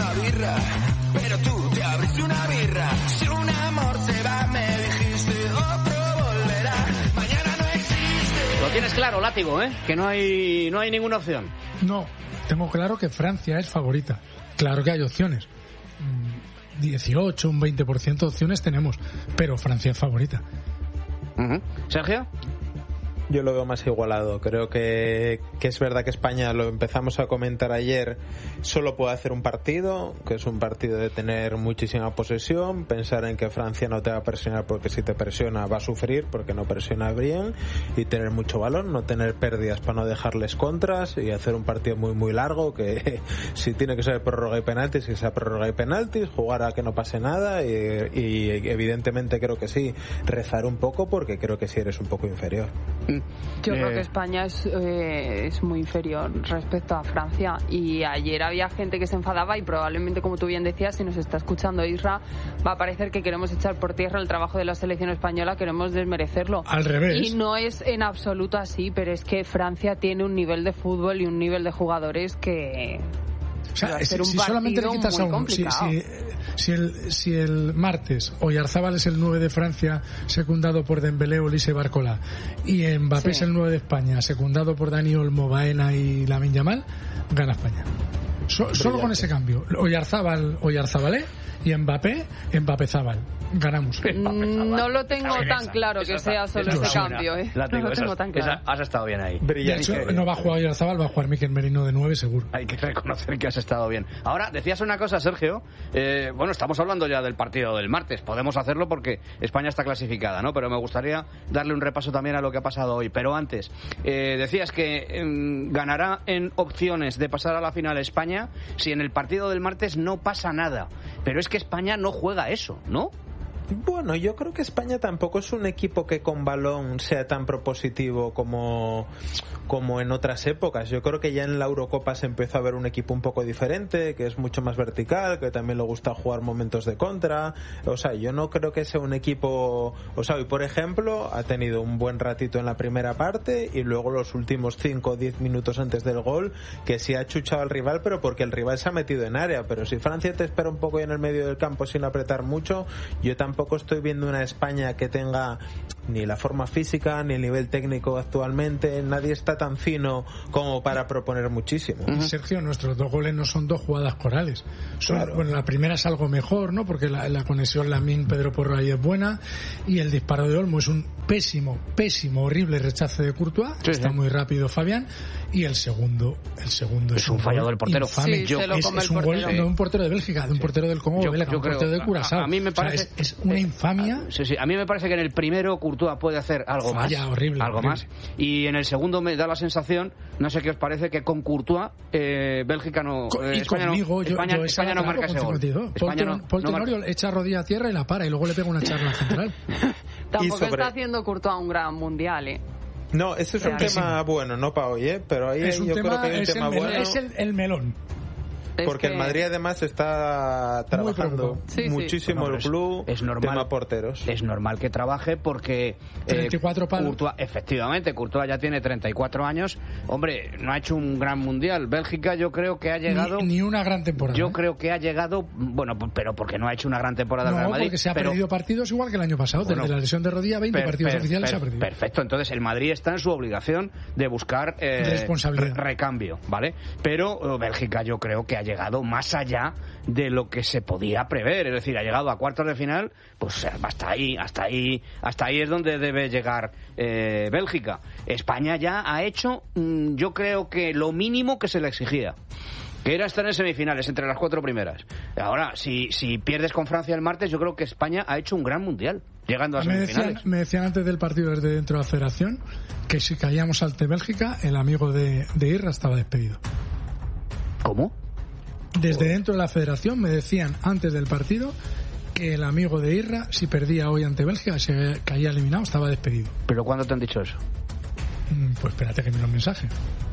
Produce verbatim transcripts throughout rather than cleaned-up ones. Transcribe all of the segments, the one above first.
una birra, pero tú te abriste una birra. Si un amor se va, me dijiste, otro volverá. Mañana no existe. Lo tienes claro, Látigo, ¿eh? Que no hay, no hay ninguna opción. No, tengo claro que Francia es favorita. Claro que hay opciones. dieciocho, un veinte por ciento de opciones tenemos, pero Francia es favorita. Uh-huh. ¿Sergio? Yo lo veo más igualado. Creo que, que es verdad que España, lo empezamos a comentar ayer, solo puede hacer un partido, que es un partido de tener muchísima posesión, pensar en que Francia no te va a presionar porque si te presiona va a sufrir porque no presiona bien, y tener mucho balón, no tener pérdidas para no dejarles contras y hacer un partido muy muy largo que si tiene que ser prórroga y penaltis, que sea prórroga y penaltis, jugar a que no pase nada y, y evidentemente creo que sí, rezar un poco porque creo que sí eres un poco inferior. Yo eh... creo que España es, eh, es muy inferior respecto a Francia, y ayer había gente que se enfadaba y probablemente, como tú bien decías, si nos está escuchando Isra, va a parecer que queremos echar por tierra el trabajo de la selección española, queremos desmerecerlo. Al revés. Y no es en absoluto así, pero es que Francia tiene un nivel de fútbol y un nivel de jugadores que... O sea, si, si solamente le quitas a uno, si, si, si, el, si el martes Oyarzabal es el nueve de Francia, secundado por Dembélé, Olise, Barcola, y Mbappé sí. es el nueve de España, secundado por Dani Olmo, Baena y Lamine Yamal, gana España. So, solo con ese cambio. Oyarzabal, Oyarzabalé, y Mbappé, Mbappé-Zabal. Ganamos. No lo tengo tan claro que sea solo ese cambio, ¿eh? La tengo, no lo tengo tan claro. Esa, has estado bien ahí. De hecho, no va a jugar Oyarzabal, va a jugar Mikel Merino de nueve, seguro. Hay que reconocer que has estado bien. Ahora, decías una cosa, Sergio. Eh, bueno, estamos hablando ya del partido del martes. Podemos hacerlo porque España está clasificada, ¿no? Pero me gustaría darle un repaso también a lo que ha pasado hoy. Pero antes, eh, decías que eh, ganará en opciones de pasar a la final España si en el partido del martes no pasa nada. Pero es que España no juega eso, ¿no? Bueno, yo creo que España tampoco es un equipo que con balón sea tan propositivo como, como en otras épocas. Yo creo que ya en la Eurocopa se empezó a ver un equipo un poco diferente, que es mucho más vertical, que también le gusta jugar momentos de contra. O sea, yo no creo que sea un equipo... O sea, hoy, por ejemplo, ha tenido un buen ratito en la primera parte y luego los últimos cinco o diez minutos antes del gol, que sí ha chuchado al rival, pero porque el rival se ha metido en área. Pero si Francia te espera un poco en el medio del campo sin apretar mucho, yo tampoco Tampoco estoy viendo una España que tenga ni la forma física ni el nivel técnico actualmente. Nadie está tan fino como para proponer muchísimo. Uh-huh. Sergio, nuestros dos goles no son dos jugadas corales. Son, claro. Bueno, la primera es algo mejor, ¿no? Porque la, la conexión Lamine Pedro Porro ahí es buena, y el disparo de Olmo es un pésimo, pésimo, horrible rechace de Courtois. Sí, está sí. muy rápido Fabián, y el segundo, el segundo es, es un, un fallo del portero. Infame. Sí, yo, se lo es, come es el un portero. gol de un portero de Bélgica, de un sí. portero del Congo, yo, Belga, yo un creo, portero de Curazao. A, a mí me parece, o sea, es, es una infamia. A, sí, sí, a mí me parece que en el primero Courtois puede hacer algo Falla, más, horrible, algo horrible. más, y en el segundo me da la sensación, no sé qué os parece, que con Courtois eh, Bélgica no, eh, y España conmigo, no, yo, España, yo España no marca ese gol. Paul, no, Paul no Tenorio marca. echa rodilla a tierra y la para, y luego le pega una charla central. Tampoco sobre... está haciendo Courtois un gran mundial, ¿eh? No, ese es un Claro. tema bueno, no para hoy, ¿eh? Pero ahí es un yo tema, creo que hay un es tema el melón, bueno. es el, el melón. Porque es que... el Madrid además está trabajando sí, muchísimo sí. el club, es normal, tema porteros. Es normal que trabaje porque treinta y cuatro eh, palos. Courtois, efectivamente, Courtois ya tiene treinta y cuatro años. Hombre, no ha hecho un gran mundial. Bélgica yo creo que ha llegado... Ni, ni una gran temporada. Yo ¿eh? creo que ha llegado, bueno, pero porque no ha hecho una gran temporada el No, Real Madrid. porque se ha pero... perdido partidos igual que el año pasado. Bueno, desde la lesión de rodilla, veinte per, partidos per, oficiales per, se ha perdido. Perfecto, entonces el Madrid está en su obligación de buscar eh, responsabilidad. Re- recambio, ¿vale? Pero eh, Bélgica yo creo que ha llegado más allá de lo que se podía prever, es decir, ha llegado a cuartos de final, pues hasta ahí, hasta ahí, hasta ahí es donde debe llegar eh, Bélgica. España ya ha hecho, mmm, yo creo que lo mínimo que se le exigía, que era estar en semifinales entre las cuatro primeras. Ahora, si, si pierdes con Francia el martes, yo creo que España ha hecho un gran mundial, llegando a me semifinales. decían, me decían antes del partido desde dentro de la federación que si caíamos ante Bélgica, el amigo de, de Irra estaba despedido. ¿Cómo? Desde dentro de la federación me decían antes del partido que el amigo de Irra, si perdía hoy ante Bélgica, se caía eliminado, estaba despedido. ¿Pero cuándo te han dicho eso? Pues espérate que miro el mensaje.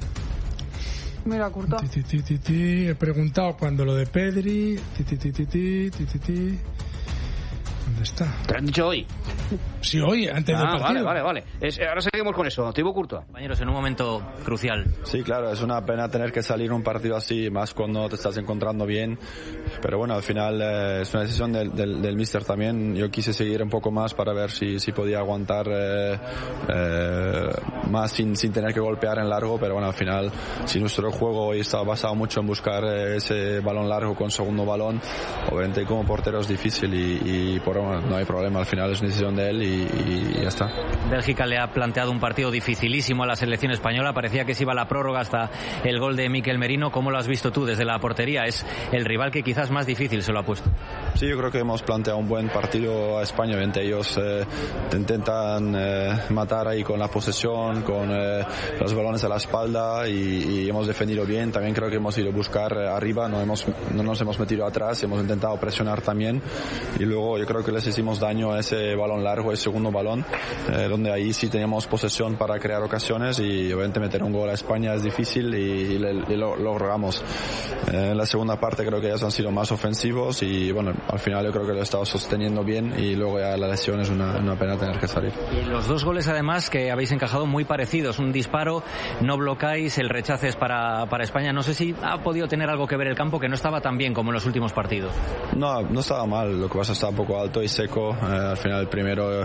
Mira, Courtois. Ti, ti, ti, ti. He preguntado cuando lo de Pedri. Ti, ti, ti, ti, ti, ti, ti, ti. ¿Dónde está? ¿Te lo han dicho hoy? Sí, hoy, antes ah, del partido. Vale, vale, vale. Es, ahora seguimos con eso. Thibaut Courtois. Compañeros, en un momento crucial. Sí, claro, es una pena tener que salir un partido así, más cuando te estás encontrando bien. Pero bueno, al final eh, es una decisión del, del, del míster también. Yo quise seguir un poco más para ver si, si podía aguantar eh, eh, más sin, sin tener que golpear en largo. Pero bueno, al final, si nuestro juego hoy está basado mucho en buscar eh, ese balón largo con segundo balón, obviamente como portero es difícil y, y por bueno, no hay problema. Al final es una decisión de él y, y ya está. Bélgica le ha planteado un partido dificilísimo a la selección española. Parecía que se iba a la prórroga hasta el gol de Mikel Merino. ¿Cómo lo has visto tú desde la portería? Es el rival que quizás más difícil se lo ha puesto. Sí, yo creo que hemos planteado un buen partido a España. Obviamente ellos eh, te intentan eh, matar ahí con la posesión, con eh, los balones a la espalda y, y hemos defendido bien. También creo que hemos ido a buscar eh, arriba, no, hemos, no nos hemos metido atrás, hemos intentado presionar también y luego yo creo que les hicimos daño a ese balón largo, el segundo balón, eh, donde ahí sí teníamos posesión para crear ocasiones y obviamente meter un gol a España es difícil y, y, le, y lo, lo logramos. Eh, en la segunda parte creo que ellos han sido más ofensivos y bueno, al final yo creo que lo he estado sosteniendo bien y luego ya la lesión es una, una pena tener que salir. Y los dos goles además que habéis encajado muy parecidos, un disparo, no blocáis, el rechace es para, para España. No sé si ha podido tener algo que ver el campo, que no estaba tan bien como en los últimos partidos. No, no estaba mal, lo que pasa está un poco alto y seco. Eh, al final el primero eh,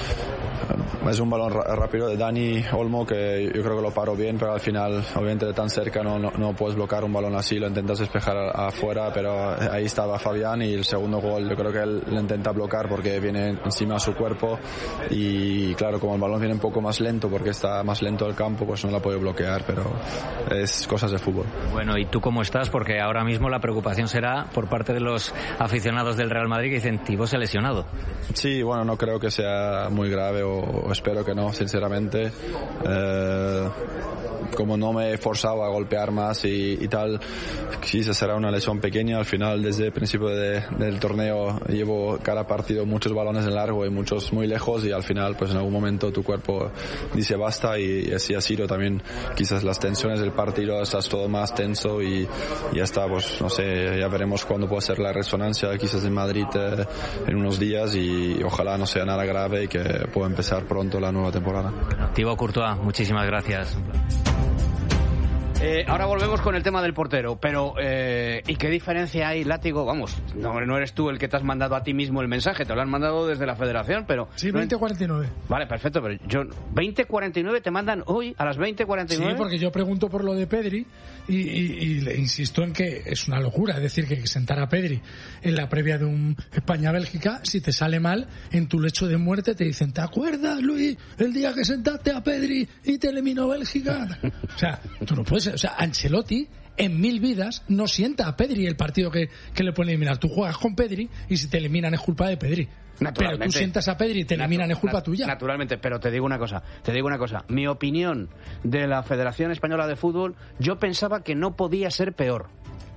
es un balón rápido de Dani Olmo que yo creo que lo paró bien, pero al final obviamente de tan cerca no, no, no puedes bloquear un balón así, lo intentas despejar afuera, pero ahí estaba Fabián y el segundo gol yo creo que él lo intenta bloquear porque viene encima a su cuerpo y claro, como el balón viene un poco más lento porque está más lento el campo, pues no la puede bloquear, pero es cosas de fútbol. Bueno, ¿y tú cómo estás? Porque ahora mismo la preocupación será por parte de los aficionados del Real Madrid que dicen Thibaut se ha lesionado. Sí, bueno, no creo que sea muy grave o, o espero que no, sinceramente. Eh, como no me he forzado a golpear más y, y tal, quizás será una lesión pequeña. Al final, desde el principio de, del torneo, llevo cada partido muchos balones en largo y muchos muy lejos y al final, pues en algún momento tu cuerpo dice basta y, y así ha sido también. Quizás las tensiones del partido, estás todo más tenso y, y ya está, pues no sé, ya veremos cuándo puede ser la resonancia, quizás en Madrid eh, en unos días y, y ojalá no sea nada grave y que pueda empezar pronto la nueva temporada. Thibaut Courtois, muchísimas gracias. Eh, ahora volvemos con el tema del portero, pero eh, ¿y qué diferencia hay, Látigo? Vamos, no, no eres tú el que te has mandado a ti mismo el mensaje, te lo han mandado desde la federación, pero... Sí, veinte cuarenta y nueve. Vale, perfecto, pero yo... veinte cuarenta y nueve te mandan hoy a las veinte cuarenta y nueve. Sí, porque yo pregunto por lo de Pedri y, y, y le insisto en que es una locura, es decir, que sentar a Pedri en la previa de un España-Bélgica, si te sale mal, en tu lecho de muerte te dicen, ¿te acuerdas, Luis, el día que sentaste a Pedri y te eliminó Bélgica? O sea, tú no puedes... O sea, Ancelotti en mil vidas no sienta a Pedri el partido que, que le pueden eliminar. Tú juegas con Pedri y si te eliminan es culpa de Pedri. Pero tú sientas a Pedri y te eliminan es culpa tuya. Naturalmente, pero te digo una cosa, te digo una cosa. Mi opinión de la Federación Española de Fútbol, yo pensaba que no podía ser peor.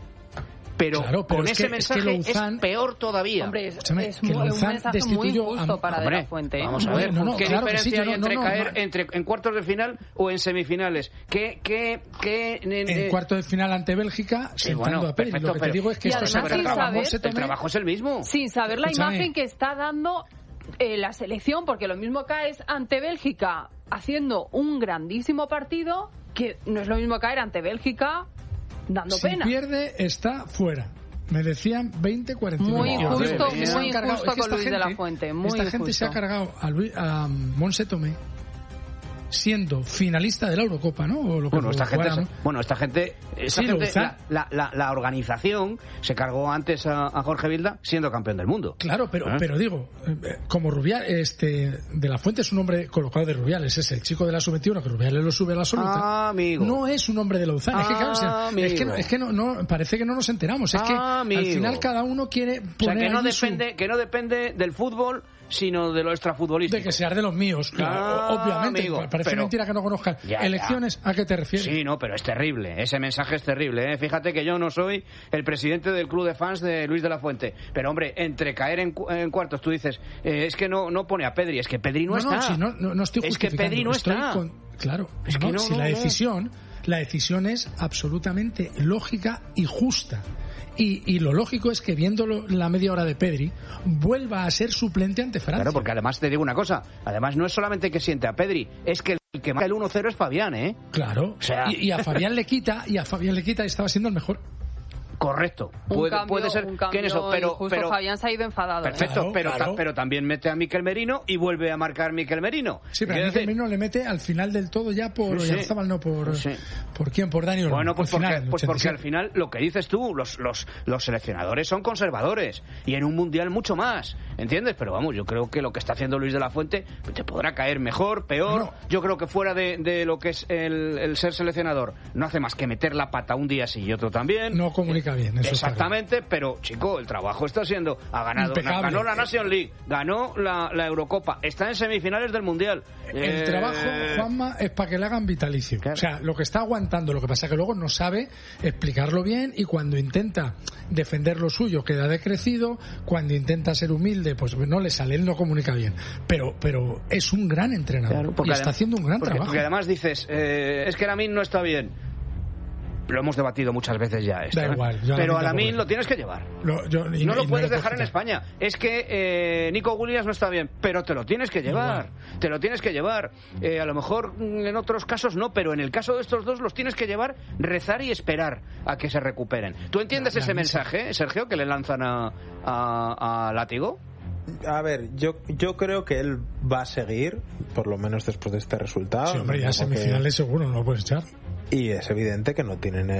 Pero, claro, pero con es ese que, mensaje es, que Louzán, es peor todavía. Hombre, es, Escúchame, es que muy, un Louzán mensaje muy injusto a... para Hombre, De La Fuente. Vamos a ver, no, no, ¿qué claro diferencia sí, yo hay no, entre no, no, caer no. entre en cuartos de final o en semifinales? ¿Qué, qué, qué, en eh, cuarto de final ante Bélgica, sí, sentando bueno, a Pedri. perfecto, Lo que pero, te digo es que esto se además, sin saber, el trabajo es el mismo. Sin saber la Escúchame. imagen que está dando eh, la selección, porque lo mismo caes ante Bélgica haciendo un grandísimo partido, que no es lo mismo caer ante Bélgica dando si pena. Si pierde, está fuera. Me decían veinte cuarenta y nueve. Muy injusto, muy muy injusto injusto con Luis de la Fuente. Muy esta injusto. gente se ha cargado a, Luis, a Monse Tomé siendo finalista de la Eurocopa, ¿no? O lo que bueno, esta gente, fuera, ¿no? bueno, esta gente, esta sí, gente lo la, la, la, la organización se cargó antes a, a Jorge Vilda siendo campeón del mundo. Claro, pero, ¿Eh? pero digo, como Rubiales, este, de la Fuente es un hombre colocado de Rubiales, es el chico de la sub veintiuno que Rubiales lo sube a la absoluta. Ah, amigo. No es un hombre de Louzán. Ah, es que, claro, es que, amigo. es que no, no, parece que no nos enteramos. Es Ah, que amigo. al final cada uno quiere poner O sea, que no, allí depende, su... que no depende del fútbol, sino de lo extrafutbolístico. De que seas de los míos, claro, Ah, obviamente. amigo, parece pero... mentira que no conozcan. Ya, ¿Elecciones? ya. ¿A qué te refieres? Sí, no, pero es terrible. Ese mensaje es terrible, ¿eh? Fíjate que yo no soy el presidente del club de fans de Luis de la Fuente. Pero, hombre, entre caer en, cu en cuartos, tú dices, eh, es que no, no pone a Pedri, es que Pedri no, no está. No, sí, no, no, no estoy es que justificando. Pedri no Estoy está. Con... Claro, es no, que no, si no, la no. decisión, la decisión es absolutamente lógica y justa. Y, y lo lógico es que viéndolo la media hora de Pedri vuelva a ser suplente ante Francia. Claro, porque además te digo una cosa, además no es solamente que siente a Pedri, es que el que marca el uno cero es Fabián, ¿eh? Claro, o sea... y, y a Fabián le quita, y a Fabián le quita y estaba siendo el mejor. Correcto, un puede, cambio, puede ser un cambio que en eso, pero, justo pero Fabián se ha ido enfadado. Perfecto, claro, pero, claro. Ta, pero también mete a Mikel Merino y vuelve a marcar Mikel Merino. Sí, pero a Mikel Merino le mete al final del todo ya por sí, Oyarzabal, no por sí. ¿por quién? Por Dani Olmo. Bueno, pues, porque, final, pues porque al final lo que dices tú, los, los, los seleccionadores son conservadores y en un mundial mucho más, ¿entiendes? Pero vamos, yo creo que lo que está haciendo Luis de la Fuente te podrá caer mejor, peor. No. Yo creo que fuera de, de lo que es el, el ser seleccionador no hace más que meter la pata un día sí y otro también. No comunica bien, eso exactamente, claro. Pero chico, el trabajo está siendo, ha ganado, impecable. Ganó la Nation League, ganó la, la Eurocopa, está en semifinales del Mundial. El eh... trabajo, Juanma, es para que le hagan vitalicio. Claro. O sea, lo que está aguantando, lo que pasa es que luego no sabe explicarlo bien y cuando intenta defender lo suyo queda decrecido, cuando intenta ser humilde, pues no le sale, él no comunica bien. Pero, pero es un gran entrenador, claro, y está haciendo un gran porque, trabajo. Porque además dices, eh, es que Lamine no está bien. Lo hemos debatido muchas veces ya esto, da ¿eh? igual, pero a Lamine lo tienes que llevar. Lo, yo, y, no lo y puedes no dejar en España. Es que eh, Nico Williams no está bien, pero te lo tienes que llevar. Igual. Te lo tienes que llevar. Eh, a lo mejor en otros casos no, pero en el caso de estos dos los tienes que llevar, rezar y esperar a que se recuperen. ¿Tú entiendes la, ese la mensaje, Sergio, que le lanzan a, a, a Látigo? A ver, yo yo creo que él va a seguir, por lo menos después de este resultado. Sí, hombre, ya semifinales que... seguro no lo puedes echar. Y es evidente que no tienen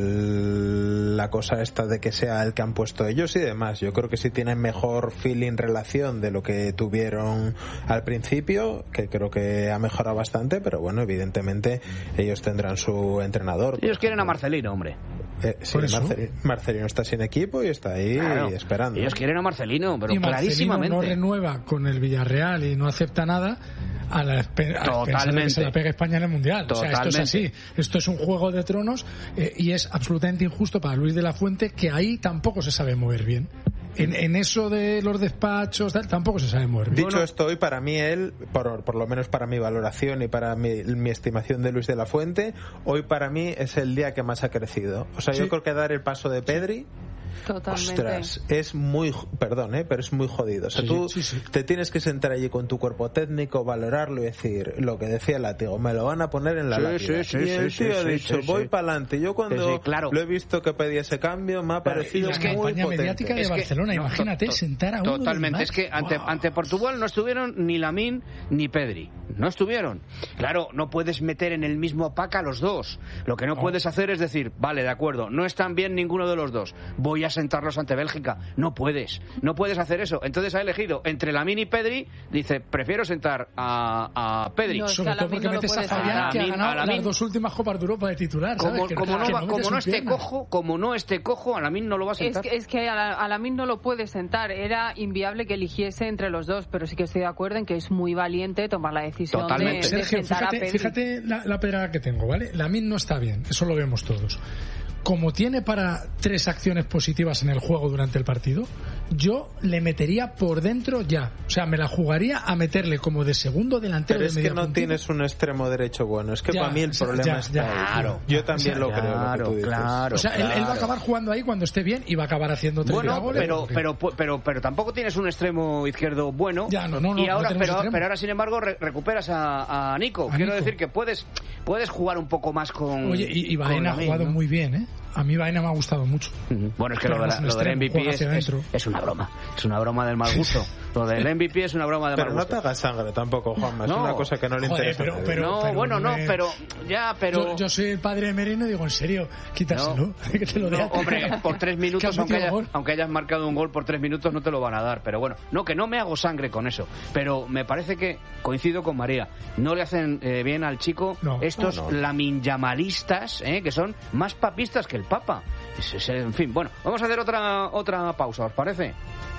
el, la cosa esta de que sea el que han puesto ellos y demás. Yo creo que sí tienen mejor feeling, relación de lo que tuvieron al principio, que creo que ha mejorado bastante, pero bueno, evidentemente ellos tendrán su entrenador. Ellos quieren a Marcelino, hombre. Eh, sí, Marcelino, Marcelino está sin equipo y está ahí claro, esperando. Ellos quieren a Marcelino, pero y clarísimamente. Marcelino no renueva con el Villarreal y no acepta nada a la espera de que se la pegue España en el Mundial. Totalmente. O sea, esto es así. Esto es un juego de tronos eh, y es absolutamente injusto para Luis de la Fuente, que ahí tampoco se sabe mover bien. En, en eso de los despachos tal, tampoco se sabe mover bien. Dicho esto, hoy para mí él, por, por lo menos para mi valoración y para mi, mi estimación de Luis de la Fuente, hoy para mí es el día que más ha crecido. O sea, sí. Yo creo que dar el paso de Pedri, totalmente. Ostras, es muy, perdón, ¿eh? Pero es muy jodido. O sea, sí, tú sí, sí. te tienes que sentar allí con tu cuerpo técnico, valorarlo y decir lo que decía el Látigo, me lo van a poner en la sí, lápida. Sí, sí, y el sí, tío sí, ha dicho, sí, voy sí. para adelante. Yo cuando sí, claro. lo he visto que pedía ese cambio, me ha parecido claro, y la muy campaña potente. mediática de es que, Barcelona, no, imagínate, to, to, sentar a uno totalmente, es que ante, wow. ante Portugal no estuvieron ni Lamine ni Pedri. No estuvieron. Claro, no puedes meter en el mismo pack a los dos. Lo que no, no puedes hacer es decir, vale, de acuerdo, no están bien ninguno de los dos, voy a sentarlos ante Bélgica. No puedes, no puedes hacer eso. Entonces ha elegido entre Lamine y Pedri, dice, prefiero sentar a, a Pedri. No, sobre todo porque no metes a Fabián, que ha ganado las dos últimas Copas de Europa de titular, ¿sabes? Como, que, como, que no, no, como no esté pierna. cojo, como no esté cojo, a Lamine no lo va a sentar. Es que, es que a Lamine no lo puede sentar. Era inviable que eligiese entre los dos, pero sí que estoy de acuerdo en que es muy valiente tomar la decisión Totalmente. de, Sergio, de sentar fíjate, a Pedri. Fíjate la, la pedrada que tengo, ¿vale? Lamine no está bien, eso lo vemos todos. Como tiene para tres acciones positivas en el juego durante el partido, yo le metería por dentro ya. O sea, me la jugaría a meterle como de segundo delantero. Pero es de que no puntilla. Tienes un extremo derecho bueno. Es que ya, para mí el ya, problema ya, está ya, ahí. Claro. Yo también o sea, lo creo. Claro, lo que tú dices. claro. O sea, claro. Él, él va a acabar jugando ahí cuando esté bien y va a acabar haciendo tres bueno, goles. pero, porque... pero, pero, pero tampoco tienes un extremo izquierdo bueno. Ya, no, no, no, y ahora, no pero, pero ahora, sin embargo, re recuperas a, a Nico. A Quiero Nico. decir que puedes, puedes jugar un poco más con. Oye, y, y Baena ha jugado ¿no? muy bien, ¿eh? A mí Baena me ha gustado mucho. Uh-huh. Bueno, es que lo, de la, lo del M V P es, es, es una broma. Es una broma del mal gusto. Lo del M V P es una broma de pero mal gusto. Pero no te hagas sangre tampoco, Juanma. Es no. una cosa que no le Joder, interesa. Pero, pero, no, pero bueno, no, me... pero ya, pero... Yo, yo soy el padre de Merino y digo, en serio, quítaselo. No, que te lo no hombre, por tres minutos, aunque, haya, aunque hayas marcado un gol por tres minutos, no te lo van a dar. Pero bueno, no, que no me hago sangre con eso. Pero me parece que coincido con María. No le hacen eh, bien al chico no, estos no, no. laminjamalistas, eh, que son más papistas que el Papa. En fin, bueno, vamos a hacer otra otra pausa, ¿os parece?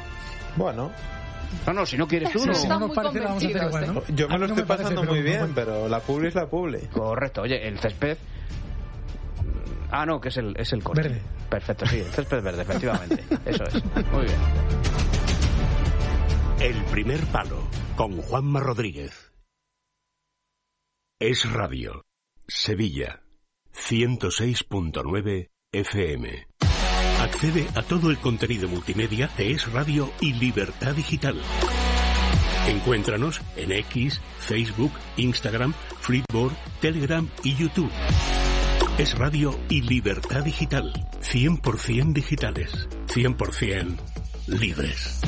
Bueno. No, no, si no quieres tú, sí, no. Si no nos parece, vamos a hacer igual, ¿no? Yo me lo no estoy me parece, pasando pero muy no, bien, no, pero la publi es la publi. Correcto, oye, el césped... Ah, no, que es el, es el corte. Verde. Perfecto, sí, el césped verde, efectivamente. Eso es. Muy bien. El primer palo, con Juanma Rodríguez. Es Radio. Sevilla. ciento seis punto nueve F M. Accede a todo el contenido multimedia de Es Radio y Libertad Digital. Encuéntranos en X, Facebook, Instagram, Flipboard, Telegram y YouTube. Es Radio y Libertad Digital. cien por ciento digitales. cien por ciento libres.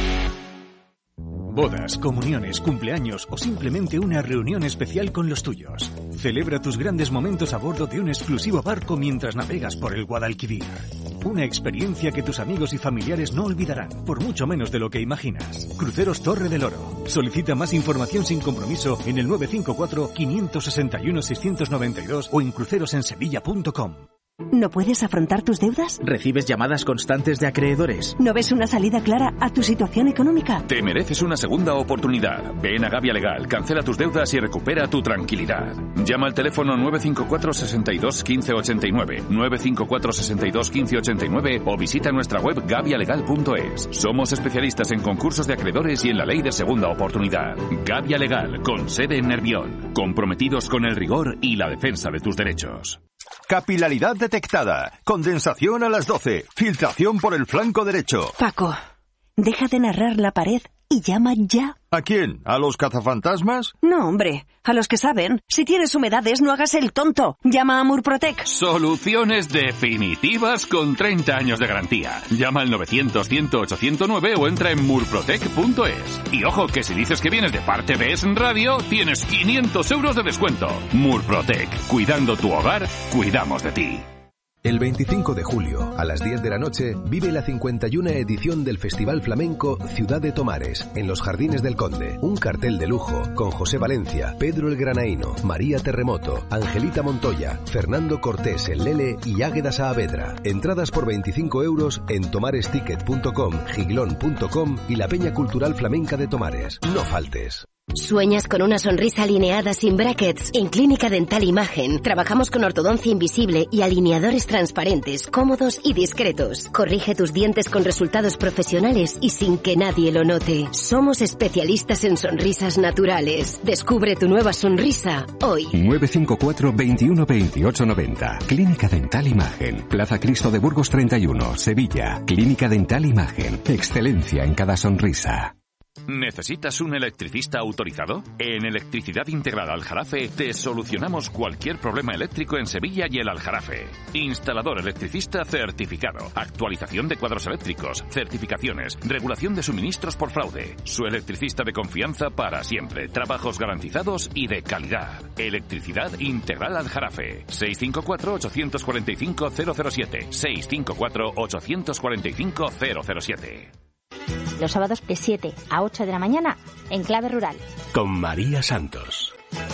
Bodas, comuniones, cumpleaños o simplemente una reunión especial con los tuyos. Celebra tus grandes momentos a bordo de un exclusivo barco mientras navegas por el Guadalquivir. Una experiencia que tus amigos y familiares no olvidarán, por mucho menos de lo que imaginas. Cruceros Torre del Oro. Solicita más información sin compromiso en el nueve cinco cuatro, cinco seis uno, seis nueve dos o en crucerosensevilla punto com. ¿No puedes afrontar tus deudas? ¿Recibes llamadas constantes de acreedores? ¿No ves una salida clara a tu situación económica? Te mereces una segunda oportunidad. Ven a Gavia Legal, cancela tus deudas y recupera tu tranquilidad. Llama al teléfono nueve cinco cuatro, seis dos, uno cinco ocho nueve, nueve cinco cuatro, seis dos, uno cinco ocho nueve o visita nuestra web gavia legal punto es. Somos especialistas en concursos de acreedores y en la ley de segunda oportunidad. Gavia Legal, con sede en Nervión. Comprometidos con el rigor y la defensa de tus derechos. Capilaridad detectada. Condensación a las doce. Filtración por el flanco derecho. Paco, deja de narrar la pared y llama ya. ¿A quién? ¿A los cazafantasmas? No, hombre, a los que saben. Si tienes humedades, no hagas el tonto. Llama a Murprotec. Soluciones definitivas con treinta años de garantía. Llama al novecientos, cien, ochocientos nueve o entra en murprotec punto es. Y ojo, que si dices que vienes de parte de Es Radio, tienes quinientos euros de descuento. Murprotec. Cuidando tu hogar, cuidamos de ti. El veinticinco de julio, a las diez de la noche, vive la cincuenta y una edición del Festival Flamenco Ciudad de Tomares, en los Jardines del Conde. Un cartel de lujo con José Valencia, Pedro el Granaíno, María Terremoto, Angelita Montoya, Fernando Cortés el Lele y Águeda Saavedra. Entradas por veinticinco euros en tomaresticket punto com, giglón punto com y la Peña Cultural Flamenca de Tomares. No faltes. ¿Sueñas con una sonrisa alineada sin brackets? En Clínica Dental Imagen trabajamos con ortodoncia invisible y alineadores transparentes, cómodos y discretos. Corrige tus dientes con resultados profesionales y sin que nadie lo note. Somos especialistas en sonrisas naturales. Descubre tu nueva sonrisa hoy. nueve cinco cuatro, veintiuno, veintiocho, noventa. Clínica Dental Imagen. Plaza Cristo de Burgos treinta y uno, Sevilla. Clínica Dental Imagen. Excelencia en cada sonrisa. ¿Necesitas un electricista autorizado? En Electricidad Integral Aljarafe te solucionamos cualquier problema eléctrico en Sevilla y el Aljarafe. Instalador electricista certificado, actualización de cuadros eléctricos, certificaciones, regulación de suministros por fraude. Su electricista de confianza para siempre, trabajos garantizados y de calidad. Electricidad Integral Aljarafe. seis cinco cuatro, ocho cuatro cinco, cero cero siete. seis cinco cuatro, ocho cuatro cinco, cero cero siete. Los sábados de siete a ocho de la mañana en Clave Rural. Con María Santos.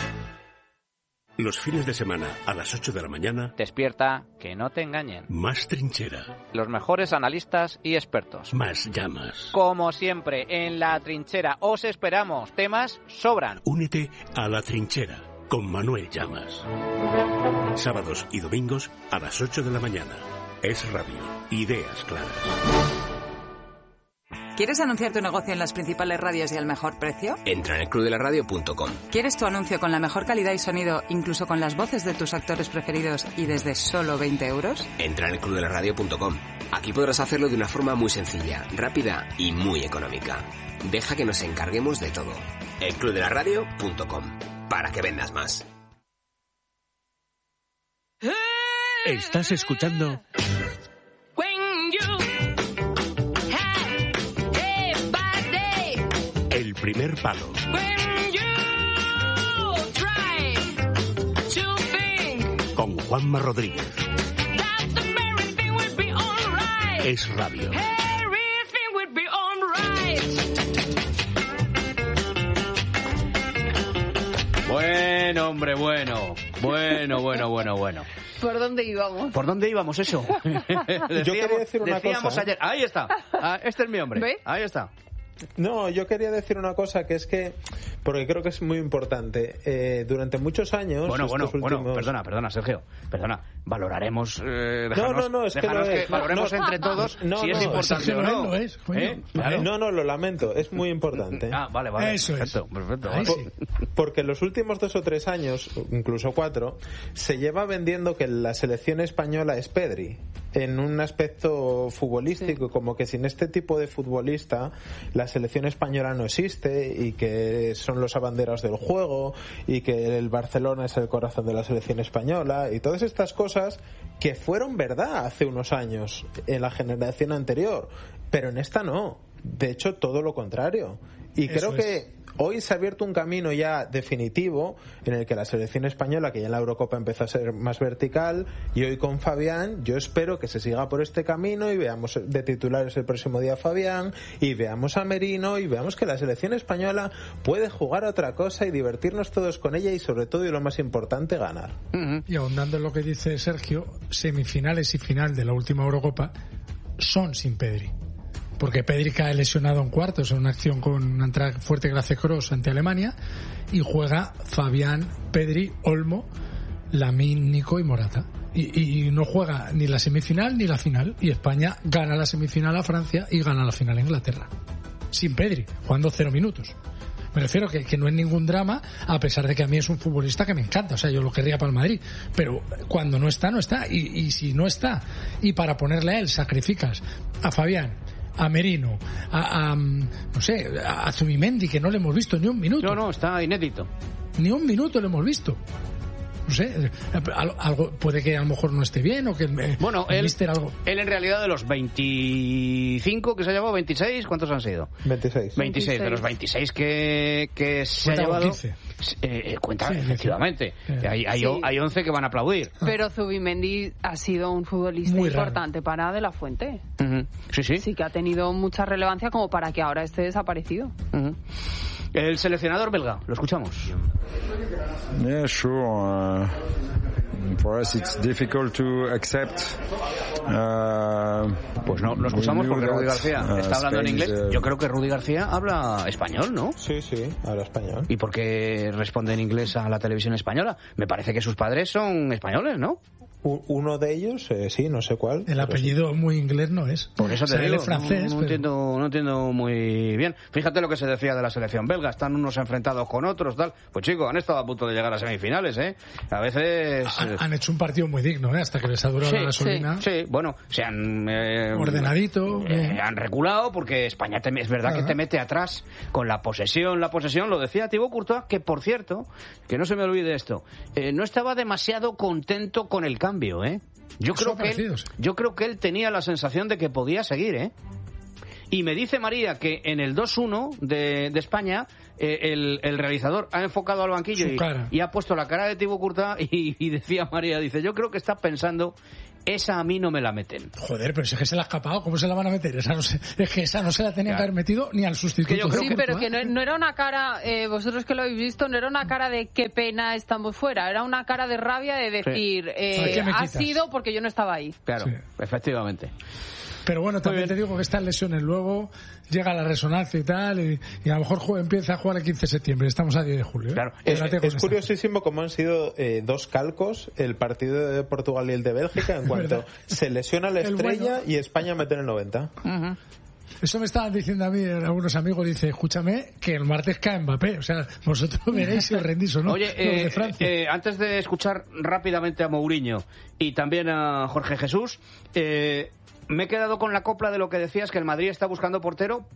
Los fines de semana a las ocho de la mañana. Despierta, que no te engañen. Más trinchera. Los mejores analistas y expertos. Más llamas. Como siempre, en La Trinchera os esperamos. Temas sobran. Únete a La Trinchera con Manuel Llamas. Sábados y domingos a las ocho de la mañana. Es Radio. Ideas claras. ¿Quieres anunciar tu negocio en las principales radios y al mejor precio? Entra en el club de la radio punto com. ¿Quieres tu anuncio con la mejor calidad y sonido, incluso con las voces de tus actores preferidos y desde solo veinte euros? Entra en el club de la radio punto com. Aquí podrás hacerlo de una forma muy sencilla, rápida y muy económica. Deja que nos encarguemos de todo. el club de la radio punto com. Para que vendas más. Estás escuchando... El primer palo. Con Juanma Rodríguez. Es Radio. Bueno, hombre, bueno. Bueno, bueno, bueno, bueno. ¿Por dónde íbamos? ¿Por dónde íbamos eso? Decíamos, Yo quería decir una decíamos cosa. ayer. Ahí está. Ah, este es mi hombre. ¿Ve? Ahí está. No, yo quería decir una cosa que es que, porque creo que es muy importante. Eh, durante muchos años. Bueno, bueno, últimos... bueno, perdona, perdona, Sergio, perdona. Valoraremos. Eh, no, no, no, es que, lo que es. valoremos no, entre todos no, si no, es importante no, o no. Lo es, ¿Eh? Claro. No, no, lo lamento, es muy importante. Ah, vale, vale. Eso perfecto, es. perfecto. Ahí Vale. sí. Porque en los últimos dos o tres años, incluso cuatro, se lleva vendiendo que la selección española es Pedri. En un aspecto futbolístico, sí. Como que sin este tipo de futbolista la selección española no existe y que son los abanderados del juego y que el Barcelona es el corazón de la selección española y todas estas cosas que fueron verdad hace unos años en la generación anterior, pero en esta no. De hecho, todo lo contrario. Y Eso creo es. que hoy se ha abierto un camino ya definitivo en el que la selección española, que ya en la Eurocopa empezó a ser más vertical, y hoy con Fabián, yo espero que se siga por este camino y veamos de titulares el próximo día a Fabián, y veamos a Merino, y veamos que la selección española puede jugar a otra cosa y divertirnos todos con ella y sobre todo, y lo más importante, ganar. Uh-huh. Y ahondando en lo que dice Sergio, semifinales y final de la última Eurocopa son sin Pedri. Porque Pedri cae lesionado en cuartos en una acción con una entrada fuerte gracias Kroos ante Alemania y juega Fabián, Pedri, Olmo, Lamine, Nico y Morata y, y no juega ni la semifinal ni la final y España gana la semifinal a Francia y gana la final a Inglaterra sin Pedri, jugando cero minutos. Me refiero que, que no es ningún drama, a pesar de que a mí es un futbolista que me encanta, o sea, yo lo querría para el Madrid, pero cuando no está, no está, y, y si no está y para ponerle a él sacrificas a Fabián, a Merino, a, a no sé, a Zubimendi, que no le hemos visto ni un minuto. No, no, está inédito. Ni un minuto le hemos visto. No sé, algo puede que a lo mejor no esté bien o que el, bueno, el él, mister algo. Él en realidad de los veinticinco que se ha llevado, veintiséis, ¿cuántos han sido? veintiséis. veintiséis, de los veintiséis que, que se cuenta ha llevado. quince. Eh, cuenta, sí, efectivamente. Sí. Hay, hay, sí. hay once que van a aplaudir. Pero Zubimendi ha sido un futbolista Muy importante raro. Para De La Fuente. Uh-huh. Sí, sí. Sí que ha tenido mucha relevancia como para que ahora esté desaparecido. Uh-huh. El seleccionador belga, lo escuchamos. Yeah, sure. Uh, for us it's difficult to accept. Uh, pues no, lo escuchamos porque Rudy García uh, está hablando Spain en inglés. uh, Yo creo que Rudy García habla español, ¿no? Sí, sí, habla español. ¿Y por qué responde en inglés a la televisión española? Me parece que sus padres son españoles, ¿no? Uno de ellos, eh, sí, no sé cuál. El apellido sí. Muy inglés no es. Por eso te o sea, digo, él es francés, no, no, pero... entiendo, no entiendo muy bien. Fíjate lo que se decía de la selección belga. Están unos enfrentados con otros, tal. Pues chicos, han estado a punto de llegar a semifinales, ¿eh? A veces... Han, han hecho un partido muy digno, ¿eh? Hasta que les ha durado sí, la gasolina. Sí, sí, bueno, se han... Eh, Ordenadito. Eh, han reculado porque España te, es verdad uh-huh. que te mete atrás con la posesión. La posesión, lo decía Thibaut Courtois, que por cierto, que no se me olvide esto, eh, no estaba demasiado contento con el cambio, ¿eh? Yo creo, que él, yo creo que él tenía la sensación de que podía seguir, ¿eh? Y me dice María que en el dos uno de, de España eh, el, el realizador ha enfocado al banquillo y, y ha puesto la cara de Thibaut Courtois y, y decía María, dice, yo creo que está pensando, esa a mí no me la meten. Joder, pero si es que se la ha escapado, ¿cómo se la van a meter? Esa no se, es que esa no se la tenían claro. que haber metido ni al sustituto. Sí, pero que no, no era una cara, eh, vosotros que lo habéis visto, no era una cara de qué pena estamos fuera, era una cara de rabia de decir, sí. eh, ha sido porque yo no estaba ahí. Claro, sí. efectivamente. Pero bueno, también te digo que estas lesiones luego llega la resonancia y tal, y, y a lo mejor juega, empieza a jugar el quince de septiembre, estamos a diez de julio. ¿eh? Claro. Es, es curiosísimo cómo han sido eh, dos calcos, el partido de Portugal y el de Bélgica, en cuanto se lesiona la estrella bueno. y España mete en el noventa. Uh-huh. Eso me estaban diciendo a mí algunos amigos, dice, escúchame, que el martes cae Mbappé, o sea, vosotros veréis si os rendís o no. Oye, eh, eh, antes de escuchar rápidamente a Mourinho y también a Jorge Jesús, eh, me he quedado con la copla de lo que decías, que el Madrid está buscando portero,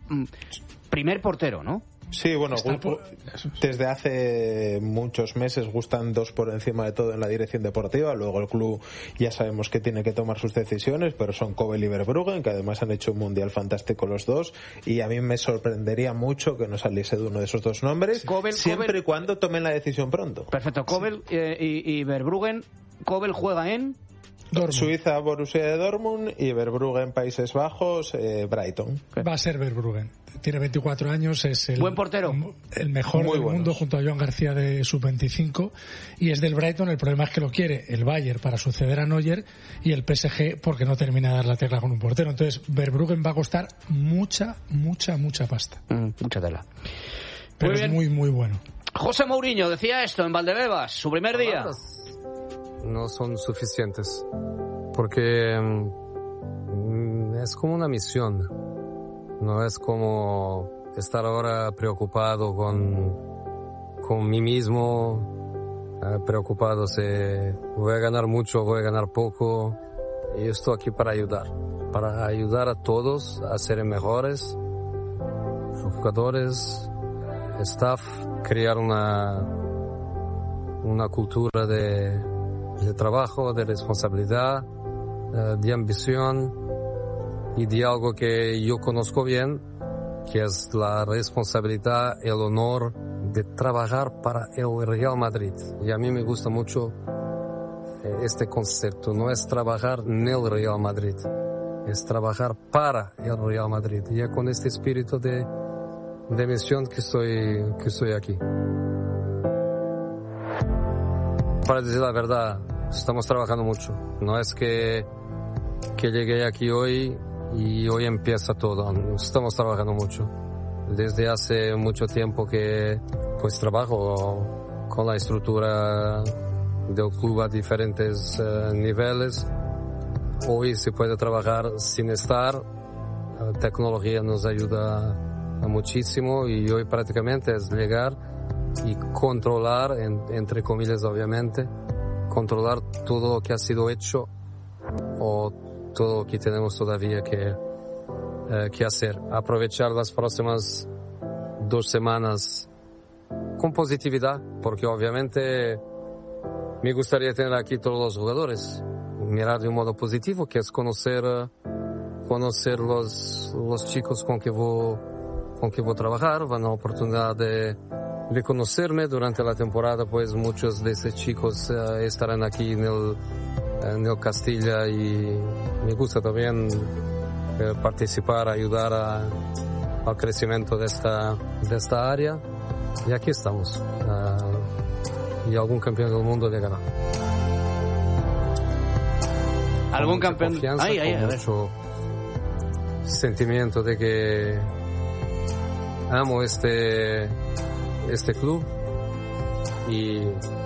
primer portero, ¿no? Sí, bueno, por... desde hace muchos meses gustan dos por encima de todo en la dirección deportiva. Luego el club ya sabemos que tiene que tomar sus decisiones, pero son Kobel y Verbruggen, que además han hecho un mundial fantástico los dos. Y a mí me sorprendería mucho que no saliese de uno de esos dos nombres, Kobel, siempre Kobel... y cuando tomen la decisión pronto. Perfecto, Kobel sí. eh, y, y Verbruggen. Kobel juega en... Dortmund. Suiza, Borussia de Dortmund, y Verbruggen, Países Bajos, eh, Brighton. Va a ser Verbruggen. Tiene veinticuatro años, es el, buen portero, el mejor Muy del buenos. mundo junto a Joan García de sub veinticinco, y es del Brighton. El problema es que lo quiere el Bayern para suceder a Neuer y el P S G porque no termina de dar la tecla con un portero. Entonces Verbruggen va a costar mucha, mucha, mucha pasta. Mm, mucha tela. Pero Muy es bien. muy, muy bueno. José Mourinho decía esto en Valdebebas, su primer día. No son suficientes porque mm, es como una misión, no es como estar ahora preocupado con, con mí mismo, eh, preocupado si voy a ganar mucho o voy a ganar poco. Yo estoy aquí para ayudar, para ayudar a todos a ser mejores, los jugadores, staff, crear una, una cultura de, de trabajo, de responsabilidad, eh, de ambición y de algo que yo conozco bien, que es la responsabilidad, el honor de trabajar para el Real Madrid. Y a mí me gusta mucho eh, este concepto. No es trabajar en el Real Madrid, es trabajar para el Real Madrid. Y es con este espíritu de, de misión que estoy, que estoy aquí. Para decir la verdad, estamos trabajando mucho. No es que, que llegué aquí hoy y hoy empieza todo. Estamos trabajando mucho. Desde hace mucho tiempo que pues trabajo con la estructura del club a diferentes uh, niveles. Hoy se puede trabajar sin estar. La tecnología nos ayuda muchísimo y hoy prácticamente es llegar y controlar, en, entre comillas obviamente, controlar todo lo que ha sido hecho o todo lo que tenemos todavía que, eh, que hacer. Aprovechar las próximas dos semanas con positividad, porque obviamente me gustaría tener aquí todos los jugadores. Mirar de un modo positivo, que es conocer, conocer los, los chicos con que voy, con que voy a trabajar. Van a la oportunidad de, de conocerme durante la temporada, pues muchos de esos chicos uh, estarán aquí en el, en el Castilla y me gusta también eh, participar, ayudar a, al crecimiento de esta, de esta área. Y aquí estamos. Uh, y algún campeón del mundo llegará. ¿Algún campeón? Confianza, Ay, ay, con a ver. mucho sentimiento de que amo este, este club y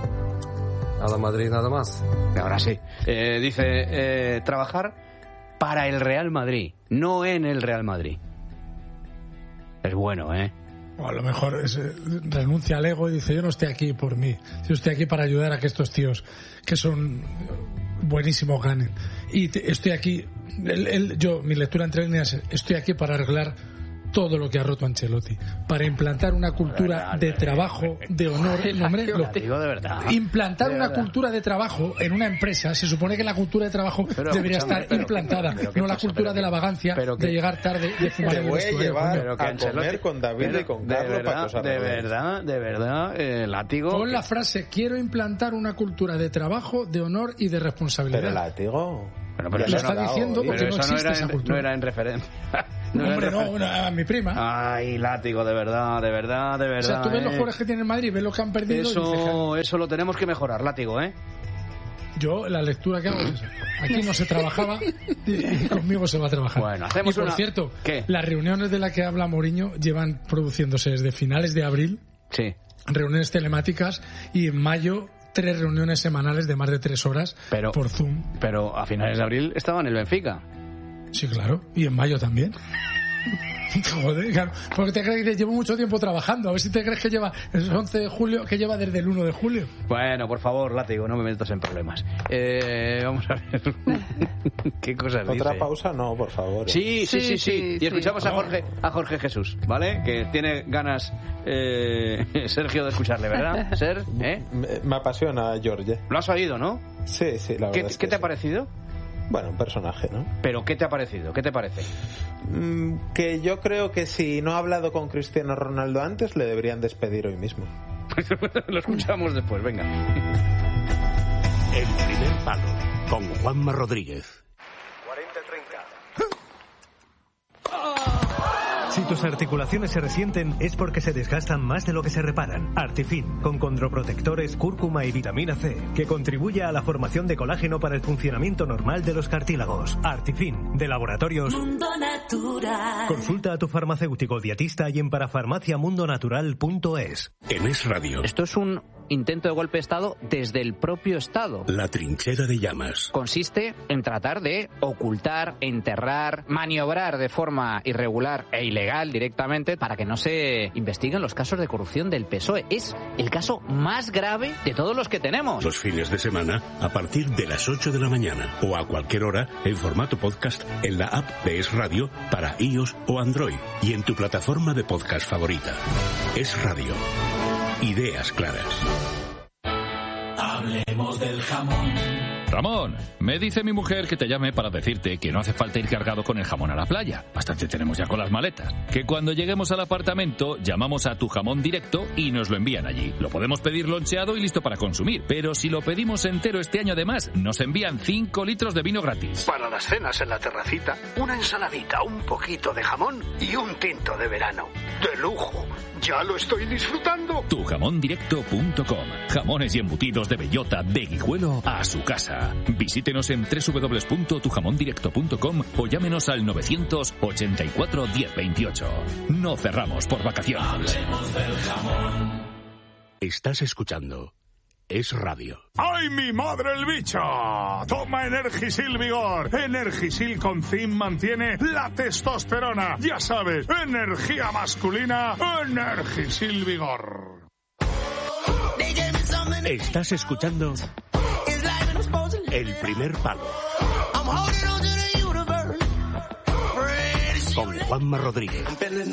a la Madrid nada más. Ahora sí. Eh, dice, eh, trabajar para el Real Madrid, no en el Real Madrid. Es bueno, ¿eh? O a lo mejor es, eh, renuncia al ego y dice, yo no estoy aquí por mí, yo estoy aquí para ayudar a que estos tíos que son buenísimos ganen. Y te, estoy aquí, el, el, yo, mi lectura entre líneas, estoy aquí para arreglar todo lo que ha roto Ancelotti, para implantar una cultura verdad, de de trabajo, de honor. No, hombre, lo- digo de verdad. implantar De una verdad. cultura de trabajo en una empresa, se supone que la cultura de trabajo Pero, debería escúchame, estar pero- implantada, pero ¿qué no la pasa? cultura Pero de la que- vagancia, pero que- de llegar tarde, de fumar Te en el voy a vestuario, llevar coño. Pero que a Ancelotti- comer con David pero y con de Carlos para verdad, cosas de regulares. verdad, de verdad, eh, látigo. Pon la frase, quiero implantar una cultura de trabajo, de honor y de responsabilidad. Pero látigo. Pero, pero Lo eso está no- diciendo pero porque no eso existe era esa en, cultura. no era en referencia. No era en Hombre, no, referencia. una- a mi prima. Ay, látigo, de verdad, de verdad, de verdad. O sea, tú ves los eh. jugadores que tiene el Madrid, ves lo que han perdido y dices, Eso, eso lo tenemos que mejorar, látigo, ¿eh? yo la lectura que hago es esa. Aquí no se trabajaba y, y conmigo se va a trabajar. Bueno, hacemos y por una- cierto, ¿Qué? las reuniones de las que habla Mourinho llevan produciéndose desde finales de abril, Sí. reuniones telemáticas, y en mayo tres reuniones semanales de más de tres horas Pero, por Zoom. pero a finales de abril estaba en el Benfica. Sí, claro. Y en mayo también. Joder, claro. Porque te crees que dices, llevo mucho tiempo trabajando. A ver si te crees que lleva el once de julio, que lleva desde el uno de julio. Bueno, por favor, látigo, no me metas en problemas. Eh, vamos a ver. ¿Qué cosas Otra dice? pausa, no, por favor. Sí, sí, sí, sí. Sí, sí, Y escuchamos sí. a Jorge, a Jorge Jesús, ¿vale? Que tiene ganas eh, Sergio de escucharle, ¿verdad? Ser, ¿eh? Me, me apasiona George. Lo has oído, ¿no? Sí, sí, la verdad ¿Qué, es que ¿qué te ha sí. parecido? Bueno, un personaje, ¿no? Pero ¿qué te ha parecido? ¿Qué te parece? Mm, que yo creo que si no ha hablado con Cristiano Ronaldo antes, le deberían despedir hoy mismo. Lo escuchamos después, venga. El primer palo con Juanma Rodríguez. cuarenta treinta. Si tus articulaciones se resienten es porque se desgastan más de lo que se reparan. Artifin, con condroprotectores, cúrcuma y vitamina C, que contribuye a la formación de colágeno para el funcionamiento normal de los cartílagos. Artifin, de Laboratorios Mundo Natural. Consulta a tu farmacéutico dietista y en parafarmaciamundonatural punto es. En Es Radio. Esto es un intento de golpe de Estado desde el propio Estado. La trinchera de llamas. Consiste en tratar de ocultar, enterrar, maniobrar de forma irregular e ilegal directamente para que no se investiguen los casos de corrupción del P S O E. Es el caso más grave de todos los que tenemos. Los fines de semana a partir de las ocho de la mañana o a cualquier hora en formato podcast en la app de Es Radio para iOS o Android y en tu plataforma de podcast favorita. Es Radio. Ideas claras. Hablemos del jamón. Ramón, me dice mi mujer que te llame para decirte que no hace falta ir cargado con el jamón a la playa. Bastante tenemos ya con las maletas. Que cuando lleguemos al apartamento llamamos a Tu Jamón Directo y nos lo envían allí. Lo podemos pedir loncheado y listo para consumir. Pero si lo pedimos entero este año además, nos envían cinco litros de vino gratis. Para las cenas en la terracita, una ensaladita, un poquito de jamón y un tinto de verano. ¡De lujo! ¡Ya lo estoy disfrutando! tu jamón directo punto com. Jamones y embutidos de bellota de Guijuelo a su casa. Visítenos en doble u doble u doble u punto tu jamón directo punto com o llámenos al novecientos ochenta y cuatro diez veintiocho. No cerramos por vacaciones. Hablemos del jamón. Estás escuchando Es Radio. ¡Ay, mi madre el bicho! Toma Energisil Vigor. Energisil con zinc mantiene la testosterona. Ya sabes, energía masculina, Energisil Vigor. Estás escuchando El Primer Palo con Juanma Rodríguez.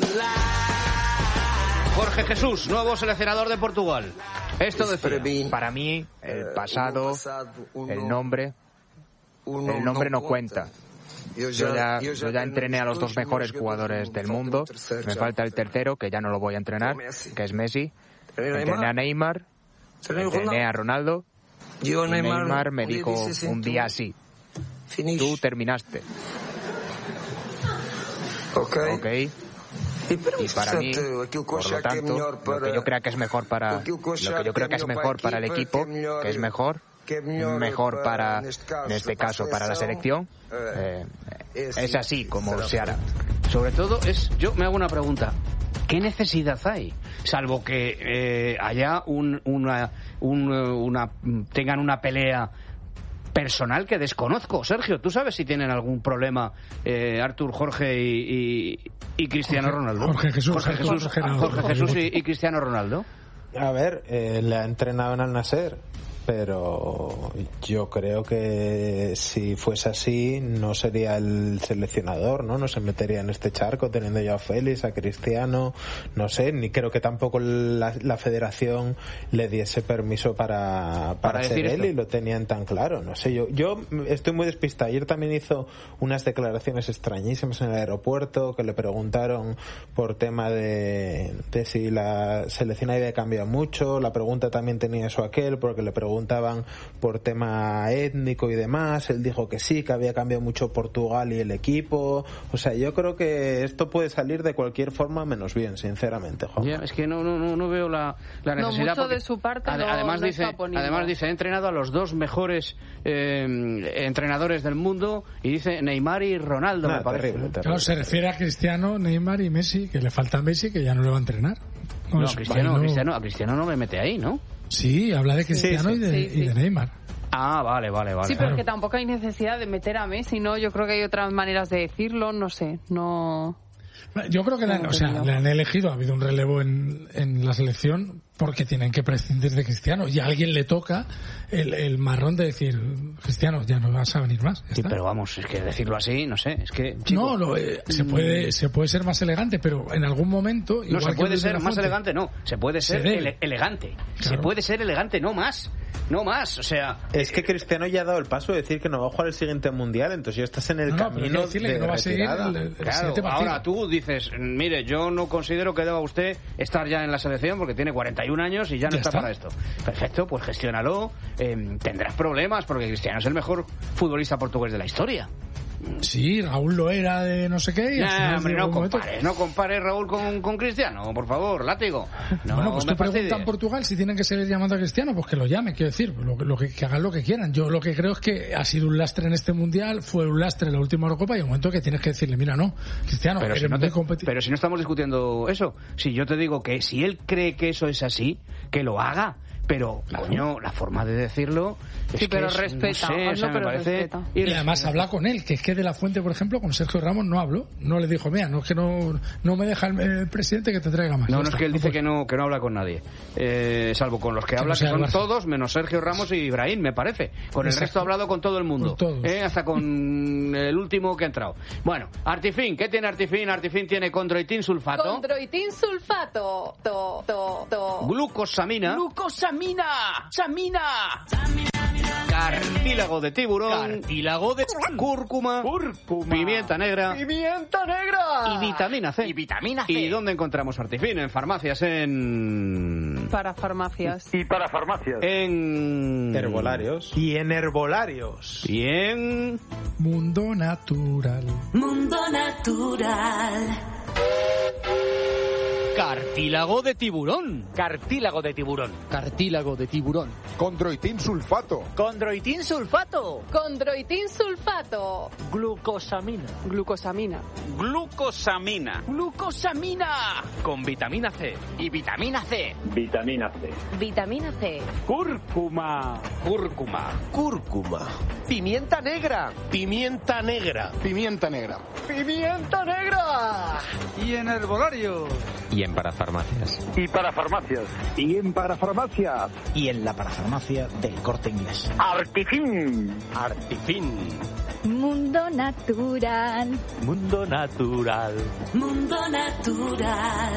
Jorge Jesús, nuevo seleccionador de Portugal. Esto decía: para mí, el pasado, el nombre, el nombre no cuenta. Yo ya, yo ya entrené a los dos mejores jugadores del mundo. Me falta el tercero, que ya no lo voy a entrenar, que es Messi. Entrené a Neymar, entrené a Ronaldo. Y Neymar me dijo un día así: tú terminaste. Ok. Y para mí, por lo tanto, lo que yo creo que es mejor para lo que yo creo que es mejor para el equipo, que es mejor mejor para, en este caso, para la selección, eh, es así como se hará. Sobre todo es, yo me hago una pregunta: ¿qué necesidad hay? Salvo que eh, haya un, una, un, una tengan una pelea personal que desconozco. Sergio, ¿tú sabes si tienen algún problema eh, Artur, Jorge y, y, y Cristiano Jorge, Ronaldo? Jorge Jesús, Jorge Jesús, Jorge, Jorge, Jorge Jesús y, y Cristiano Ronaldo. A ver, eh, le ha entrenado en Al Nassr, pero yo creo que si fuese así no sería el seleccionador, ¿no? No se metería en este charco teniendo ya a Félix, a Cristiano, no sé, ni creo que tampoco la, la federación le diese permiso para, para, para ser él, y lo tenían tan claro, no sé, yo yo estoy muy despistado. Ayer también hizo unas declaraciones extrañísimas en el aeropuerto, que le preguntaron por tema de, de si la selección había cambiado mucho, la pregunta también tenía eso aquel, porque le preguntaron preguntaban por tema étnico y demás, él dijo que sí, que había cambiado mucho Portugal y el equipo. O sea, yo creo que esto puede salir de cualquier forma menos bien, sinceramente, Juan. Ya, es que no, no, no veo la, la necesidad. No, mucho de su parte ad, no, además no dice, está poniendo. además dice, he entrenado a los dos mejores eh, entrenadores del mundo, y dice Neymar y Ronaldo, nah, me parece. Terrible, terrible. Claro, se refiere a Cristiano, Neymar y Messi, que le falta Messi, que ya no le va a entrenar. No, no, Cristiano, Cristiano, a Cristiano no le mete ahí, ¿no? Sí, habla de Cristiano sí, sí. Y, de, sí, sí. y de Neymar. Ah, vale, vale, vale. Sí, pero claro, que tampoco hay necesidad de meter a Messi, ¿no? Yo creo que hay otras maneras de decirlo, no sé, no... Yo creo que le han, o sea, le han elegido, ha habido un relevo en, en la selección porque tienen que prescindir de Cristiano y a alguien le toca el, el marrón de decir, Cristiano, ya no vas a venir más. Sí, pero vamos, es que decirlo así, no sé, es que... Chico, no, lo, eh, se puede se puede ser más elegante, pero en algún momento... No, se puede ser más elegante, no, se puede ser se ele- elegante, claro. Se puede ser elegante, no más. no más, o sea... Es que Cristiano ya ha dado el paso de decir que no va a jugar el siguiente Mundial, entonces ya estás en el no, camino de que no va a seguir el, el claro, ahora tú dices, mire, yo no considero que deba usted estar ya en la selección porque tiene cuarenta y un años y ya no ya está, está para esto. Perfecto, pues gestiónalo, eh, tendrás problemas porque Cristiano es el mejor futbolista portugués de la historia. Sí, Raúl lo era de no sé qué. Y nah, hombre, no compares, no compares Raúl con, con Cristiano, por favor, látigo. No, bueno, pues tú preguntas en Portugal si tienen que seguir llamando a Cristiano, pues que lo llame, quiero decir, lo, lo que, que hagan lo que quieran. Yo lo que creo es que ha sido un lastre en este Mundial, fue un lastre en la última Eurocopa y hay un momento que tienes que decirle, mira, no, Cristiano, pero eres si no muy te, competitivo. Pero si no estamos discutiendo eso, si yo te digo que si él cree que eso es así, que lo haga. Pero, claro. Coño, la forma de decirlo es sí, pero que es, respeta, no sé, hazlo, o sea, me pero parece respeta. Y además habla con él, que es que de la Fuente, por ejemplo, con Sergio Ramos no habló, no le dijo, mira, no es que no, no me deja el, el presidente que te traiga más. No, no está, es que él no dice puede. que no, que no habla con nadie, eh, salvo con los que, que habla, no que son todos, menos Sergio Ramos y Ibrahim, me parece. Con Exacto. el resto ha hablado con todo el mundo, eh, hasta con el último que ha entrado. Bueno, Artifin, ¿qué tiene Artifin? Artifin tiene condroitin sulfato. Condroitin sulfato. To, to, to. Glucosamina. Glucosamina. Samina. Cartílago de tiburón. Cartílago de cúrcuma. Cúrcuma. Pimienta negra. Pimienta negra. Y vitamina C. Y vitamina C. ¿Y dónde encontramos Artifin? En farmacias, en... Para farmacias. Y para farmacias. En... Herbolarios. Y en herbolarios. Y en... Mundo Natural. Mundo Natural. Cartílago de tiburón. Cartílago de tiburón. Cartílago de tiburón. Condroitin sulfato. Condroitin sulfato. Condroitin sulfato. Glucosamina. Glucosamina. Glucosamina. Glucosamina. Con vitamina C. Y vitamina C. Vitamina C. Vitamina C. Cúrcuma. Cúrcuma. Cúrcuma. Pimienta negra. Pimienta negra. Pimienta negra. Pimienta negra. Y en herbolario. Y en parafarmacias. Y para farmacias. Y en parafarmacias. Y en la parafarmacia del Corte Inglés. Artifin. Artifin. Mundo Natural. Mundo Natural. Mundo Natural.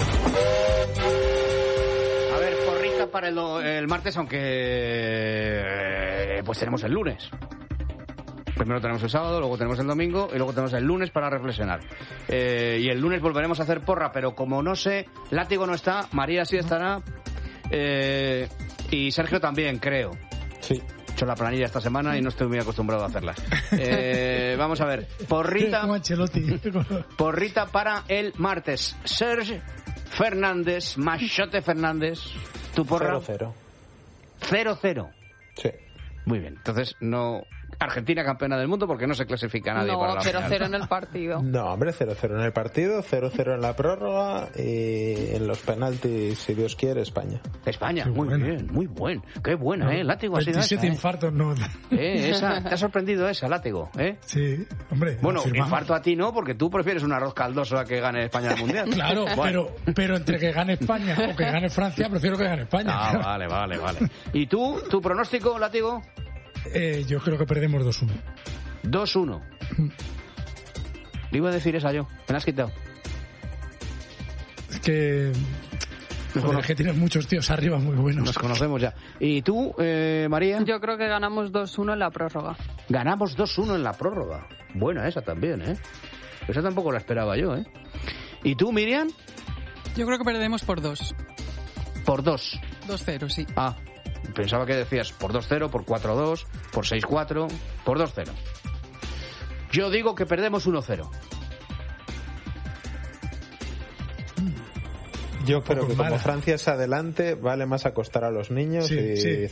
A ver, porrita para el, el martes, aunque pues tenemos el lunes. Primero tenemos el sábado, luego tenemos el domingo y luego tenemos el lunes para reflexionar. Eh, y el lunes volveremos a hacer porra, pero como no sé, Látigo no está, María sí estará eh, y Sergio también, creo. Sí. He hecho la planilla esta semana y no estoy muy acostumbrado a hacerlas. Eh, vamos a ver, porrita, porrita para el martes. Serge Fernández, Machote Fernández, tu porra. cero cero. cero cero. Sí. Muy bien, entonces no... Argentina campeona del mundo porque no se clasifica nadie no, para la cero cero final. en el partido. No, hombre, cero cero en el partido, cero cero en la prórroga y en los penaltis, si Dios quiere, España. España, qué muy buena. Bien, muy buen. Qué buena, no, ¿eh? Látigo ha sido veintisiete esa, infartos, ¿eh? No. Eh, esa, ¿te ha sorprendido esa, Látigo? ¿Eh? Sí, hombre. Bueno, afirmamos. infarto a ti no, porque tú prefieres un arroz caldoso a que gane España el Mundial. Claro, bueno. pero, pero entre que gane España o que gane Francia, prefiero que gane España. Ah, vale, vale, vale. ¿Y tú, tu pronóstico, Látigo? Eh, yo creo que perdemos dos uno. dos uno. Le iba a decir esa yo. Me la has quitado. Es que... Joder, es que tienes muchos tíos arriba muy buenos. Nos conocemos ya. ¿Y tú, eh, María? Yo creo que ganamos dos uno en la prórroga. Ganamos dos uno en la prórroga. Buena esa también, ¿eh? Esa tampoco la esperaba yo, ¿eh? ¿Y tú, Miriam? Yo creo que perdemos por dos. Por dos. dos cero, sí. Ah, pensaba que decías por dos cero, por cuatro dos, por seis cuatro, por dos cero. Yo digo que perdemos uno cero. Yo creo que como Francia es adelante, vale más acostar a los niños sí, y sí.